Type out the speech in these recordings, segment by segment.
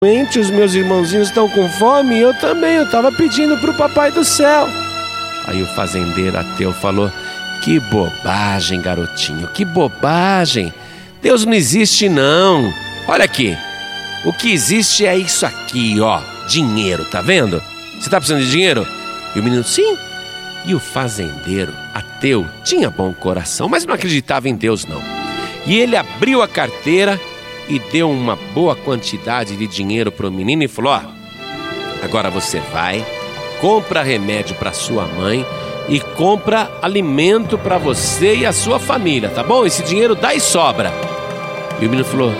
os meus irmãozinhos estão com fome e eu também, eu estava pedindo para o Papai do Céu. Aí o fazendeiro ateu falou: que bobagem, garotinho, que bobagem. Deus não existe não. Olha aqui, o que existe é isso aqui, ó, dinheiro, tá vendo? Você tá precisando de dinheiro? E o menino: sim. E o fazendeiro ateu tinha bom coração, mas não acreditava em Deus não. E ele abriu a carteira e deu uma boa quantidade de dinheiro para o menino e falou: ó, agora você vai, compra remédio para sua mãe e compra alimento para você e a sua família, tá bom? Esse dinheiro dá e sobra. E o menino falou: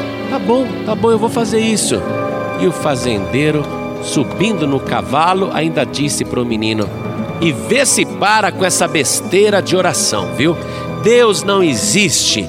tá bom, eu vou fazer isso. E o fazendeiro, subindo no cavalo, ainda disse para o menino: e vê se para com essa besteira de oração, viu? Deus não existe,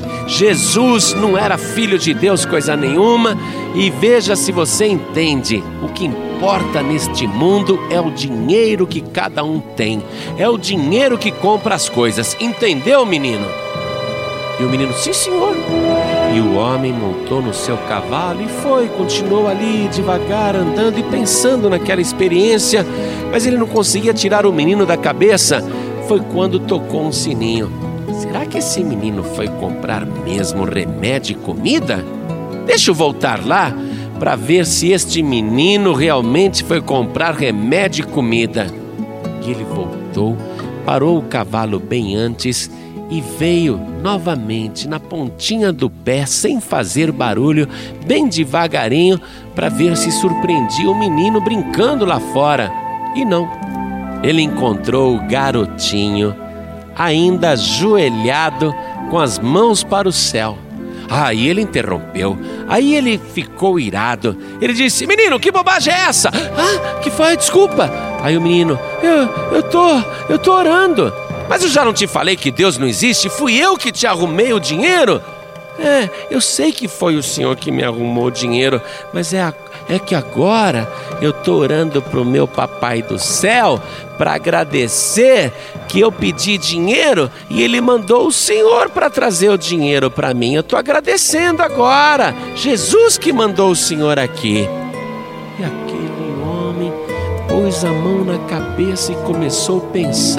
Jesus não era filho de Deus coisa nenhuma, e veja se você entende. O que importa neste mundo é o dinheiro que cada um tem, é o dinheiro que compra as coisas, entendeu, menino? E o menino: sim, senhor. E o homem montou no seu cavalo e continuou ali devagar, andando e pensando naquela experiência, mas ele não conseguia tirar o menino da cabeça. Foi quando tocou um sininho. Será que esse menino foi comprar mesmo remédio e comida? Deixa eu voltar lá para ver se este menino realmente foi comprar remédio e comida. E ele voltou, parou o cavalo bem antes e veio novamente na pontinha do pé, sem fazer barulho, bem devagarinho, para ver se surpreendia o menino brincando lá fora. E não, ele encontrou o garotinho ainda ajoelhado, com as mãos para o céu. Aí ele interrompeu, aí ele ficou irado. Ele disse: menino, que bobagem é essa? Ah, que foi? Desculpa. Aí o menino: eu tô orando. Mas eu já não te falei que Deus não existe? Fui eu que te arrumei o dinheiro? Eu sei que foi o senhor que me arrumou o dinheiro, mas é que agora eu estou orando para o meu Papai do Céu para agradecer que eu pedi dinheiro e ele mandou o senhor para trazer o dinheiro para mim. Eu estou agradecendo agora. Jesus que mandou o senhor aqui. E aquele homem pôs a mão na cabeça e começou a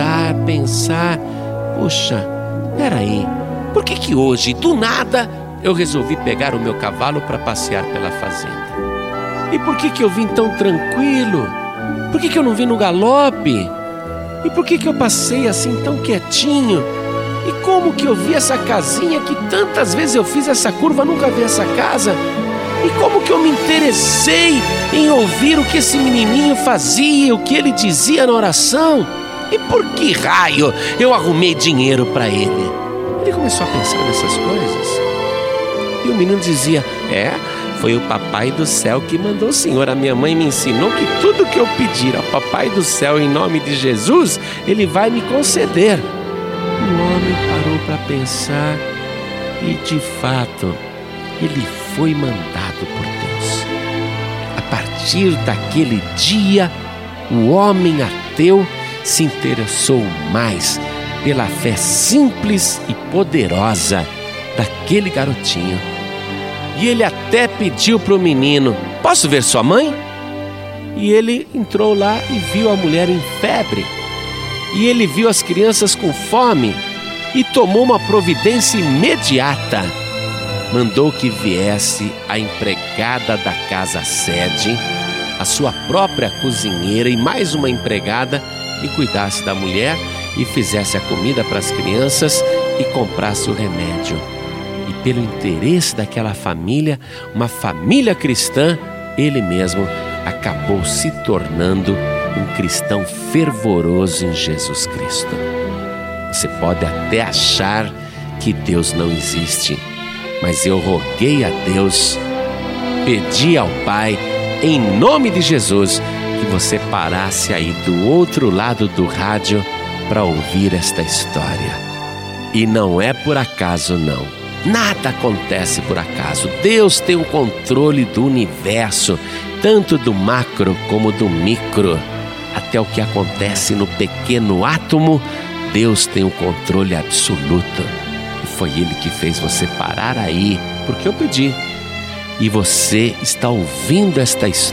pensar. Puxa, peraí, por que hoje, do nada, eu resolvi pegar o meu cavalo para passear pela fazenda? E por que eu vim tão tranquilo? Por que eu não vim no galope? E por que eu passei assim tão quietinho? E como que eu vi essa casinha que tantas vezes eu fiz essa curva, nunca vi essa casa? E como que eu me interessei em ouvir o que esse menininho fazia, o que ele dizia na oração? E por que raio eu arrumei dinheiro para ele? Ele começou a pensar nessas coisas. E o menino dizia: foi o Papai do Céu que mandou o senhor. A minha mãe me ensinou que tudo que eu pedir ao Papai do Céu em nome de Jesus, ele vai me conceder. O homem parou para pensar e, de fato, ele foi mandado por Deus. A partir daquele dia, o homem ateu se interessou mais pela fé simples e poderosa daquele garotinho. E ele até pediu para o menino: posso ver sua mãe? E ele entrou lá e viu a mulher em febre. E ele viu as crianças com fome e tomou uma providência imediata. Mandou que viesse a empregada da casa sede, a sua própria cozinheira e mais uma empregada, e cuidasse da mulher e fizesse a comida para as crianças e comprasse o remédio. E pelo interesse daquela família, uma família cristã, ele mesmo acabou se tornando um cristão fervoroso em Jesus Cristo. Você pode até achar que Deus não existe, mas eu roguei a Deus, pedi ao Pai, em nome de Jesus, que você parasse aí do outro lado do rádio para ouvir esta história. E não é por acaso não. Nada acontece por acaso. Deus tem o controle do universo, tanto do macro como do micro. Até o que acontece no pequeno átomo, Deus tem o controle absoluto. E foi Ele que fez você parar aí, porque eu pedi. e você está ouvindo esta história